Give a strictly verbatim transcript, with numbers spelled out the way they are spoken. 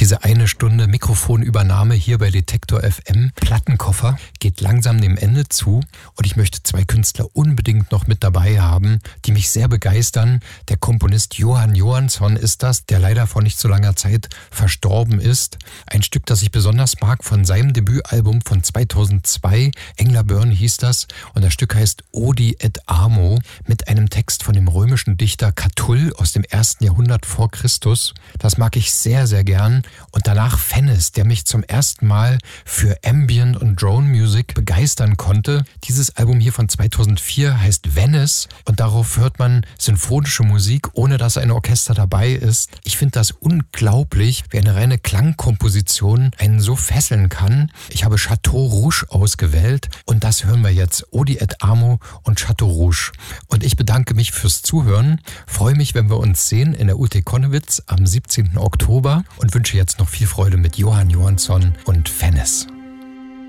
Diese eine Stunde Mikrofonübernahme hier bei Detektor F M Plattenkoffer geht langsam dem Ende zu und ich möchte zwei Künstler unbedingt noch mit dabei haben, die mich sehr begeistern. Der Komponist Jóhann Jóhannsson ist das, der leider vor nicht so langer Zeit verstorben ist. Ein Stück, das ich besonders mag von seinem Debütalbum von zweitausendzwei, Englerburn hieß das, und das Stück heißt Odi et Amo mit einem Text von dem römischen Dichter Catull aus dem ersten Jahrhundert vor Christus. Das mag ich sehr, sehr gern. Und danach Fennes, der mich zum ersten Mal für Ambient und Drone Music begeistern konnte. Dieses Album hier von zweitausendvier heißt Venice und darauf hört man sinfonische Musik, ohne dass ein Orchester dabei ist. Ich finde das unglaublich, wie eine reine Klangkomposition einen so fesseln kann. Ich habe Chateau Rouge ausgewählt und das hören wir jetzt. Odi et Amo und Chateau Rouge. Und ich bedanke mich fürs Zuhören, freue mich, wenn wir uns sehen in der U T Konnewitz am siebzehnten Oktober und wünsche jetzt noch viel Freude mit Jóhann Jóhannsson und Fennes.